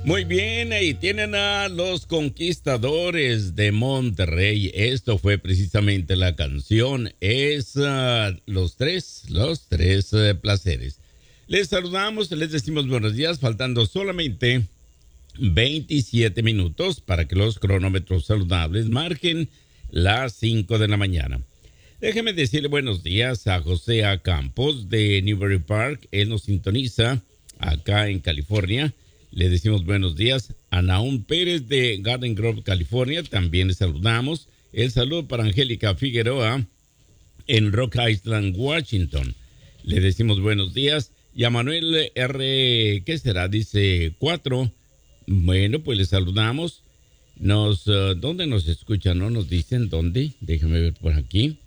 Muy bien, ahí tienen a los Conquistadores de Monterrey. Esto fue precisamente la canción. Es los tres placeres. Les saludamos, les decimos buenos días, faltando solamente 27 minutos para que los cronómetros saludables marquen las 5 de la mañana. Déjeme decirle buenos días a José A. Campos de Newbury Park. Él nos sintoniza acá en California. Le decimos buenos días a Naum Pérez de Garden Grove, California. También le saludamos. El saludo para Angélica Figueroa en Rock Island, Washington. Le decimos buenos días. Y a Manuel R. ¿Qué será? Dice 4. Bueno, pues le saludamos. ¿Dónde nos escuchan? ¿No nos dicen dónde? Déjame ver por aquí.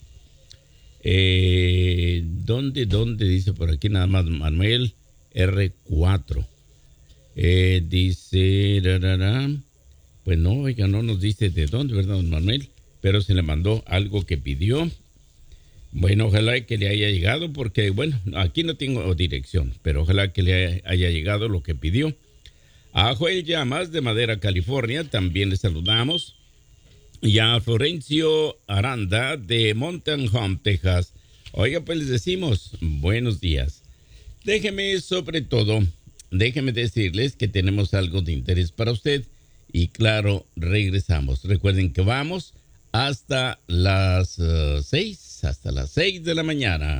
¿Dónde dice por aquí? Nada más Manuel R4. Dice, pues no, oiga, no nos dice de dónde, ¿verdad, don Manuel? Pero se le mandó algo que pidió. Bueno, ojalá que le haya llegado, porque, bueno, aquí no tengo dirección, pero ojalá que le haya llegado lo que pidió. A Joel Llamas de Madera, California, también le saludamos. Y a Florencio Aranda de Mountain Home, Texas. Oiga, pues les decimos buenos días. Déjeme decirles que tenemos algo de interés para usted. Y claro, regresamos. Recuerden que vamos hasta las 6 de la mañana.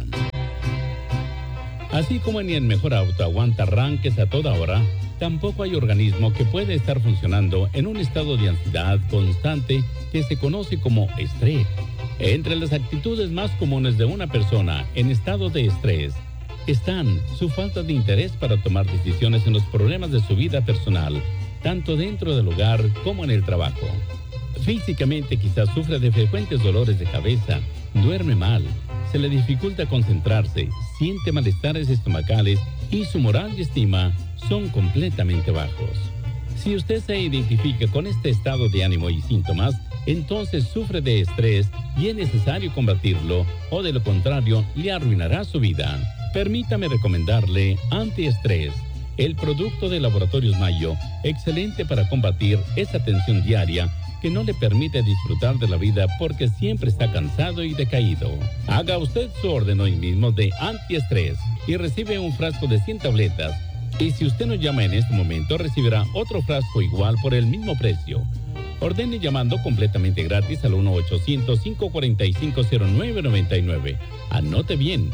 Así como ni el mejor auto aguanta arranques a toda hora, tampoco hay organismo que pueda estar funcionando en un estado de ansiedad constante que se conoce como estrés. Entre las actitudes más comunes de una persona en estado de estrés están su falta de interés para tomar decisiones en los problemas de su vida personal, tanto dentro del hogar como en el trabajo. Físicamente quizás sufre de frecuentes dolores de cabeza, duerme mal, se le dificulta concentrarse, siente malestares estomacales y su moral y estima son completamente bajos. Si usted se identifica con este estado de ánimo y síntomas, entonces sufre de estrés y es necesario combatirlo, o de lo contrario le arruinará su vida. Permítame recomendarle Antiestrés, el producto de Laboratorios Mayo, excelente para combatir esa tensión diaria que no le permite disfrutar de la vida porque siempre está cansado y decaído. Haga usted su orden hoy mismo de Antiestrés y recibe un frasco de 100 tabletas. Y si usted nos llama en este momento, recibirá otro frasco igual por el mismo precio. Ordene llamando completamente gratis al 1-800-545-0999. Anote bien,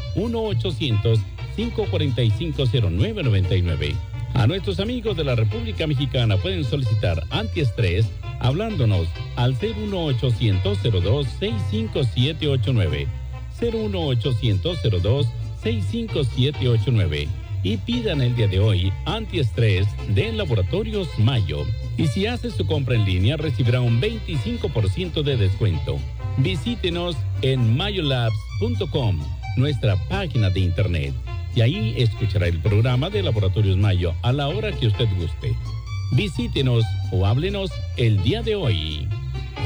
1-800-545-0999. A nuestros amigos de la República Mexicana pueden solicitar Antiestrés hablándonos al 01800-02-65789. 01800-02-65789. Y pidan el día de hoy Antiestrés de Laboratorios Mayo. Y si hace su compra en línea, recibirá un 25% de descuento. Visítenos en mayolabs.com, nuestra página de internet. Y ahí escuchará el programa de Laboratorios Mayo a la hora que usted guste. Visítenos o háblenos el día de hoy.